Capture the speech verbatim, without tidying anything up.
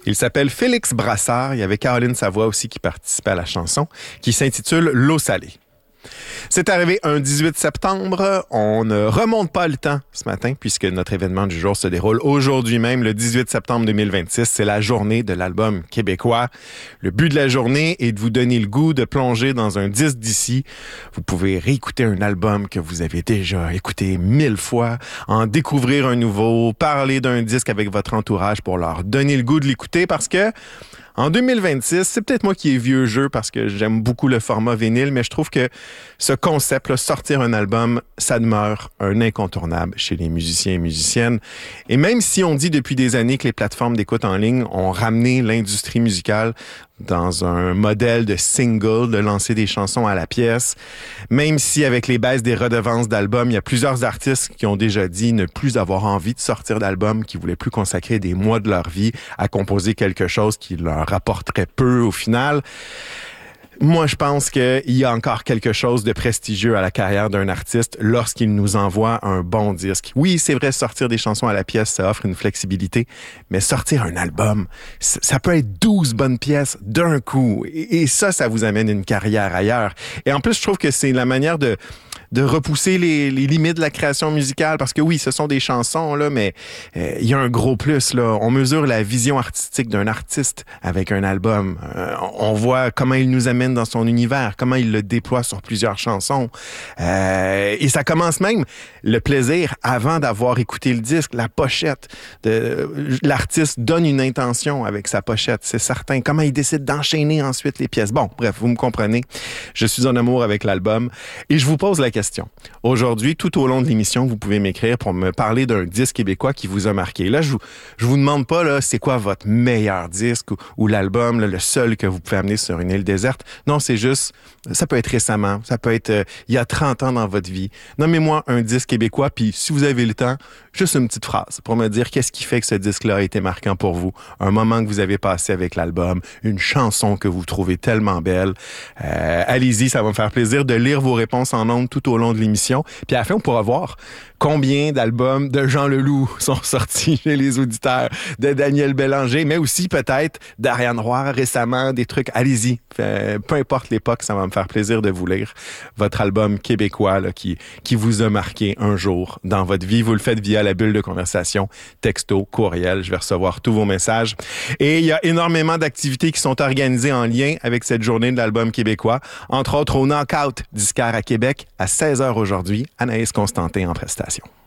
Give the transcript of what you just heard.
Il s'appelle Félix Brassard. Il y avait Caroline Savoie aussi qui participait à la chanson, qui s'intitule « L'eau salée ». C'est arrivé un dix-huit septembre. On ne remonte pas le temps ce matin puisque notre événement du jour se déroule aujourd'hui même, le dix-huit septembre deux mille vingt-six. C'est la journée de l'album québécois. Le but de la journée est de vous donner le goût de plonger dans un disque d'ici. Vous pouvez réécouter un album que vous avez déjà écouté mille fois, en découvrir un nouveau, parler d'un disque avec votre entourage pour leur donner le goût de l'écouter parce que en deux mille vingt-six, c'est peut-être moi qui ai vieux jeu parce que j'aime beaucoup le format vinyle, mais je trouve que ce concept, là, sortir un album, ça demeure un incontournable chez les musiciens et musiciennes. Et même si on dit depuis des années que les plateformes d'écoute en ligne ont ramené l'industrie musicale dans un modèle de single, de lancer des chansons à la pièce, même si avec les baisses des redevances d'albums, il y a plusieurs artistes qui ont déjà dit ne plus avoir envie de sortir d'albums, qui voulaient plus consacrer des mois de leur vie à composer quelque chose qui leur rapporterait peu au final. Moi, je pense qu'il y a encore quelque chose de prestigieux à la carrière d'un artiste lorsqu'il nous envoie un bon disque. Oui, c'est vrai, sortir des chansons à la pièce, ça offre une flexibilité, mais sortir un album, ça peut être douze bonnes pièces d'un coup. Et ça, ça vous amène une carrière ailleurs. Et en plus, je trouve que c'est la manière de de repousser les, les limites de la création musicale, parce que oui, ce sont des chansons, là, mais euh, il y a un gros plus, là. On mesure la vision artistique d'un artiste avec un album. Euh, on voit comment il nous amène dans son univers, comment il le déploie sur plusieurs chansons. Euh, et ça commence même le plaisir avant d'avoir écouté le disque, la pochette. De, l'artiste donne une intention avec sa pochette, c'est certain. Comment il décide d'enchaîner ensuite les pièces. Bon, bref, vous me comprenez. Je suis en amour avec l'album. Et je vous pose la question. Aujourd'hui, tout au long de l'émission, vous pouvez m'écrire pour me parler d'un disque québécois qui vous a marqué. Là, je vous, je vous demande pas, là, c'est quoi votre meilleur disque ou, ou l'album, là, le seul que vous pouvez amener sur une île déserte. Non, c'est juste, ça peut être récemment, ça peut être euh, il y a trente ans dans votre vie. Nommez-moi un disque québécois, puis si vous avez le temps, juste une petite phrase pour me dire qu'est-ce qui fait que ce disque-là a été marquant pour vous. Un moment que vous avez passé avec l'album, une chanson que vous trouvez tellement belle. Euh, allez-y, ça va me faire plaisir de lire vos réponses en ondes tout au long de l'émission. Puis à la fin, on pourra voir combien d'albums de Jean Leloup sont sortis chez les auditeurs, de Daniel Bélanger, mais aussi peut-être d'Ariane Roy récemment, des trucs. Allez-y, euh, peu importe l'époque, ça va me faire plaisir de vous lire votre album québécois là, qui, qui vous a marqué un jour dans votre vie. Vous le faites via la bulle de conversation, texto, courriel. Je vais recevoir tous vos messages. Et il y a énormément d'activités qui sont organisées en lien avec cette journée de l'album québécois. Entre autres, au Knockout Disquaire à Québec, à seize heures aujourd'hui, Anaïs Constantin en prestation.